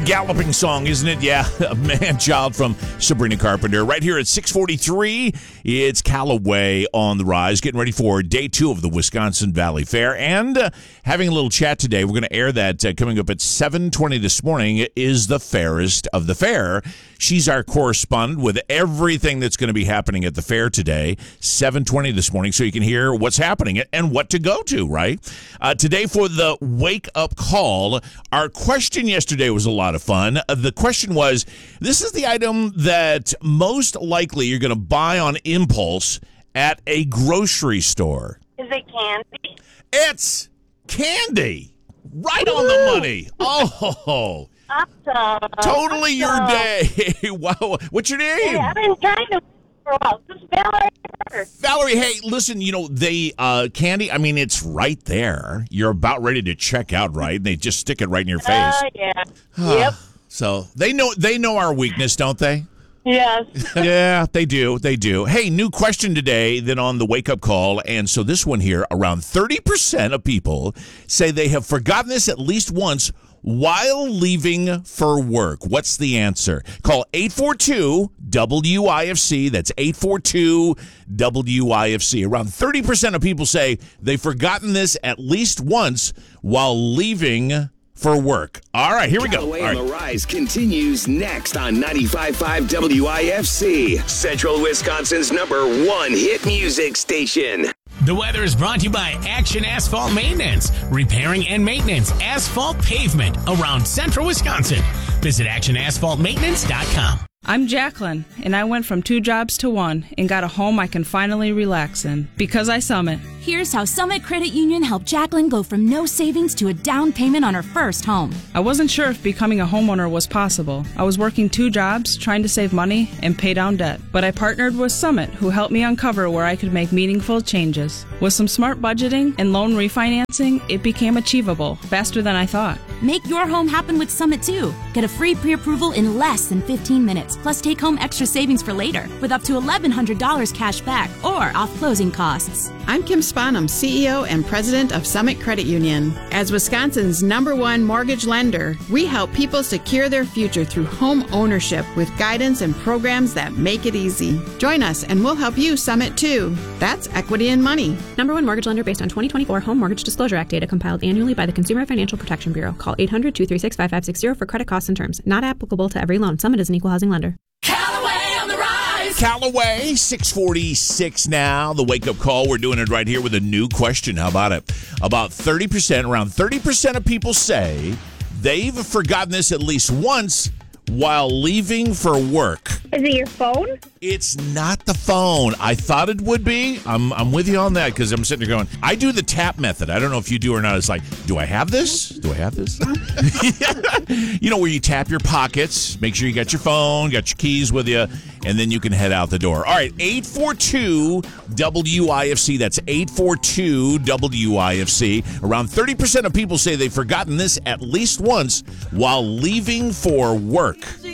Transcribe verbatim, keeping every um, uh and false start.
galloping song, isn't it? Yeah, Man-Child from Sabrina Carpenter. Right here at six forty-three, it's Callaway on the rise, getting ready for day two of the Wisconsin Valley Fair. And uh, having a little chat today. We're going to air that uh, coming up at seven twenty this morning. Is the fairest of the fair. She's our correspondent with everything that's going to be happening at the fair today, seven twenty this morning, so you can hear what's happening and what to go to, right? Uh, today for the wake-up call, our question yesterday was a lot of fun. Uh, the question was, this is the item that most likely you're going to buy on impulse at a grocery store. Is it candy? It's candy. Right on the money. Oh, Awesome. totally your Awesome. day. Wow. What's your name? Hey, I've been trying to for a while. This is Valerie. Valerie, hey, listen, you know, they, uh, candy, I mean, it's right there. You're about ready to check out, right? And they just stick it right in your face. Oh, uh, yeah. Yep. So they know, they know our weakness, don't they? Yes. Yeah, they do. They do. Hey, new question today then on the wake-up call. And so this one here, around thirty percent of people say they have forgotten this at least once while leaving for work. What's the answer? Call eight four two W I F C. That's eight four two W I F C. Around thirty percent of people say they've forgotten this at least once while leaving for work. All right, here we go. Callaway All right. on the Rise continues next on ninety-five point five W I F C, Central Wisconsin's number one hit music station. The weather is brought to you by Action Asphalt Maintenance, repairing and maintenance asphalt pavement around Central Wisconsin. Visit action asphalt maintenance dot com. I'm Jacqueline, and I went from two jobs to one and got a home I can finally relax in because I Summit. Here's how Summit Credit Union helped Jacqueline go from no savings to a down payment on her first home. I wasn't sure if becoming a homeowner was possible. I was working two jobs, trying to save money and pay down debt. But I partnered with Summit, who helped me uncover where I could make meaningful changes. With some smart budgeting and loan refinancing, it became achievable, faster than I thought. Make your home happen with Summit, too. Get a free pre-approval in less than fifteen minutes, plus take home extra savings for later with up to eleven hundred dollars cash back or off closing costs. I'm Kim Spanum, C E O and President of Summit Credit Union. As Wisconsin's number one mortgage lender, we help people secure their future through home ownership with guidance and programs that make it easy. Join us and we'll help you Summit too. That's equity and money. Number one mortgage lender based on twenty twenty-four Home Mortgage Disclosure Act data compiled annually by the Consumer Financial Protection Bureau. Call eight hundred, two three six, five five six zero for credit costs and terms. Not applicable to every loan. Summit is an equal housing lender. Callaway on the rise. Callaway, six forty-six now. The wake-up call. We're doing it right here with a new question. How about it? About thirty percent, around thirty percent of people say they've forgotten this at least once while leaving for work. Is it your phone? It's not the phone. I thought it would be. I'm I'm with you on that because I'm sitting there going, I do the tap method. I don't know if you do or not. It's like, do I have this? Do I have this? You know, where you tap your pockets, make sure you got your phone, got your keys with you, and then you can head out the door. All right, eight four two W I F C. That's eight four two W I F C. Around thirty percent of people say they've forgotten this at least once while leaving for work.